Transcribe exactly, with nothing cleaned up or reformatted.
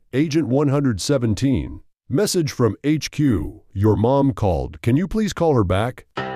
Agent one seventeen. Message from H Q. Your mom called. Can you please call her back?